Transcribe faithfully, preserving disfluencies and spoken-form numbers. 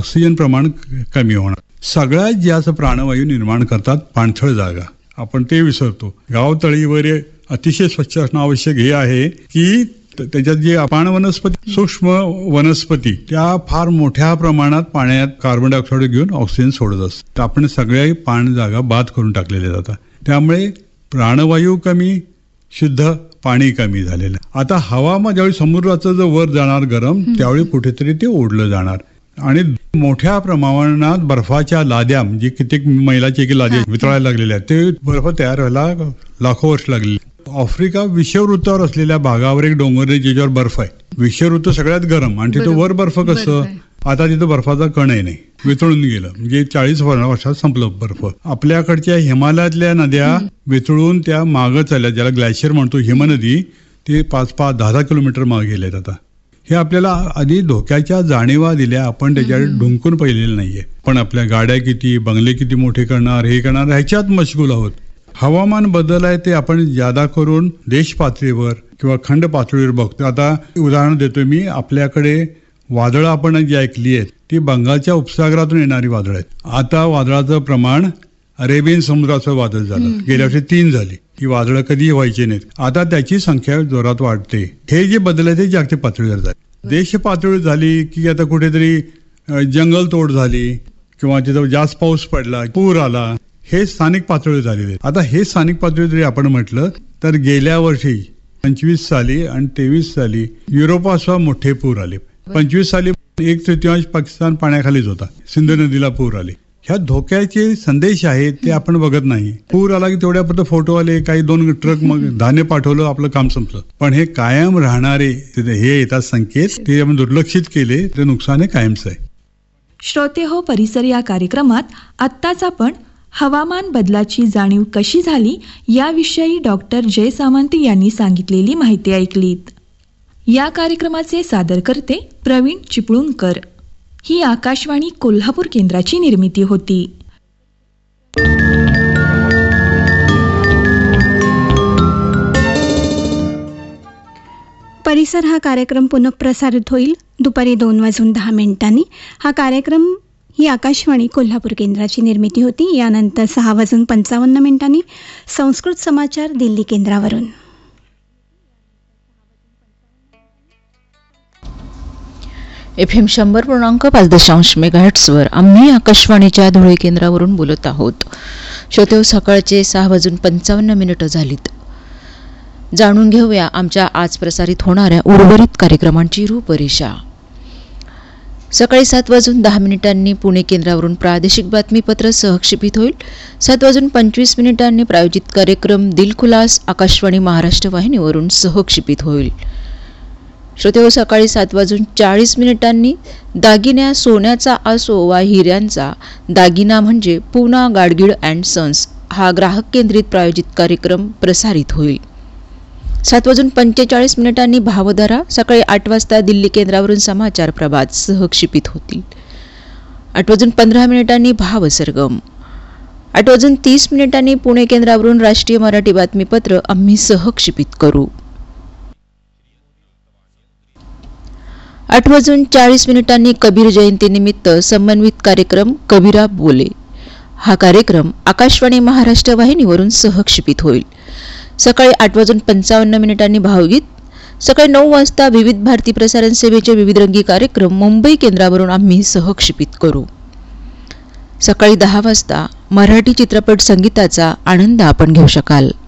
Oxygen प्रमाण कमी होणार. सगळ्यात जास्त प्राणवायू निर्माण करतात पाणथळ जागा. आपण ते विसरतो. गावतळीवर अतिशय स्वच्छ असणं आवश्यक हे आहे की त्याच्यात जे पाण वनस्पती, सूक्ष्म वनस्पती त्या फार मोठ्या प्रमाणात पाण्यात कार्बन डायऑक्साईड घेऊन ऑक्सिजन सोडत असतात. आपण सगळ्या पाण जागा बाद करून टाकलेल्या जातात. त्यामुळे प्राणवायू कमी, शुद्ध पाणी कमी झालेलं. आता हवामान ज्यावेळी समुद्राचं जर वर जाणार गरम, त्यावेळी कुठेतरी ते ओढलं जाणार आणि मोठ्या प्रमाणात बर्फाच्या लाद्या, म्हणजे कित्येक मैलाचे की लाद्या वितळायला लागलेल्या आहेत. ते बर्फ तयार व्हायला लाखो वर्ष लागली. आफ्रिका विषुववृत्तावर असलेल्या भागावर एक डोंगर आहे ज्याच्यावर बर्फ आहे. विषुववृत्त सगळ्यात गरम आणि तिथं वर बर्फ कसं, आता तिथं बर्फाचा कणही नाही, वितळून गेलं. म्हणजे चाळीस वर्षात संपलं बर्फ. आपल्याकडच्या हिमालयातल्या नद्या वितळून त्या मागं चालल्या, ज्याला ग्लॅशियर म्हणतो, हिमनदी, ते पाच पाच दहा दहा किलोमीटर मागे गेलेत. आता हे आपल्याला आधी धोक्याच्या जाणीवा दिल्या, आपण त्याच्याकडे ढुंकून पाहिलेलं नाहीये. पण आपल्या गाड्या किती, बंगले किती मोठे करणार, हे करणार, ह्याच्यात मशगूल आहोत. हवामान बदल आहे ते आपण जादा करून देश पातळीवर किंवा खंड पातळीवर बघतो. आता उदाहरण देतो मी. आपल्याकडे वादळं आपण जी ऐकली आहेत ती बंगालच्या उपसागरातून येणारी वादळ आहेत. आता वादळाचं प्रमाण अरेबियन समुद्राचं वादळ झालं, गेल्या वर्षी तीन झाली. ही वादळं कधी व्हायची नाहीत. आता त्याची संख्या जोरात वाढते. हे जे बदल आहे ते जागतिक पातळीवर झाले. देश पातळीवर झाली की आता कुठेतरी जंगल तोड झाली किंवा तिथं जास्त पाऊस पडला, पूर आला, हे स्थानिक पातळीवर झालेले. आता हे स्थानिक पातळीवर जरी आपण म्हटलं तर गेल्या वर्षी पंचवीस साली आणि तेवीस साली युरोपासह मोठे पूर आले. पंचवीस साली एक तृतीयांश पाकिस्तान पाण्याखालीच होता, सिंध नदीला पूर आले. ह्या धोक्याचे संदेश आहेत ते आपण बघत नाही. पूर आला की तेवढ्यापर्यंत फोटो आले, काही दोन ट्रक मग धान्य पाठवलं, आपलं काम संपलं. पण हे कायम राहणारे हे येतात संकेत, ते आपण दुर्लक्षित केले ते नुकसान हे कायमच आहे. श्रोते हो, परिसर या कार्यक्रमात आत्ताच आपण हवामान बदलाची जाणीव कशी झाली याविषयी डॉक्टर जय सामंत यांनी सांगितलेली माहिती ऐकलीत. या कार्यक्रमाचे सादरकर्ते प्रवीण चिपळूणकर. ही आकाशवाणी कोल्हापूर केंद्राची निर्मिती होती. परिसर हा कार्यक्रम पुनःप्रसारित होईल दुपारी दोन वाजून दहा मिनिटांनी. हा कार्यक्रम ही आकाशवाणी कोल्हापूर केंद्राची निर्मिती होती. यानंतर सहा वाजून पंचावन्न मिनिटांनी संस्कृत समाचार दिल्ली केंद्रावरून. एफ एम शंभर पूर्णांक पाच दशांश मेगाहर्ट्सवर आम्ही आकाशवाणीच्या धुळे केंद्रावरून बोलत आहोत. श्रोते, सकाळचे सहा वाजून पंचावन्न मिनिटं झालीत. जाणून घेऊया आमच्या आज प्रसारित होणाऱ्या उर्वरित कार्यक्रमांची रूपरेषा. सकाळी सात वाजून दहा मिनिटांनी पुणे केंद्रावरून प्रादेशिक बातमीपत्र सहक्षेपित होईल. सात वाजून पंचवीस मिनिटांनी प्रायोजित कार्यक्रम दिलखुलास आकाशवाणी महाराष्ट्र वाहिनीवरून सहक्षेपित होईल. श्रोते, सकाळी सात वाजून चाळीस मिनिटांनी दागिन्या सोन्याचा असो वा हिऱ्यांचा दागिना म्हणजे पूना गाडगीळ अँड सन्स हा ग्राहक केंद्रित प्रायोजित कार्यक्रम प्रसारित होईल. सात वाजून पंचेचाळीस मिनिटांनी भावधारा, सकाळी आठ वाजता दिल्ली केंद्रावरून समाचार प्रभात सहक्षेपित होतील. आठ वाजून पंधरा मिनिटांनी भावसरगम. आठ वाजून तीस मिनिटांनी पुणे केंद्रावरून राष्ट्रीय मराठी बातमीपत्र आम्ही सहक्षेपित करू. आठ वाजून चाळीस मिनिटांनी कबीर जयंतीनिमित्त समन्वित कार्यक्रम कबीरा बोले हा कार्यक्रम आकाशवाणी महाराष्ट्र वाहिनीवरून सहक्षेपित होईल. सकाळी आठ वाजून पंचावन्न मिनिटांनी भावगीत. सकाळी नऊ वाजता विविध भारती प्रसारण सेवेचे विविध रंगी कार्यक्रम मुंबई केंद्रावरून आम्ही सहक्षेपित करू. सकाळी दहा वाजता मराठी चित्रपट संगीताचा आनंद आपण घेऊ शकाल.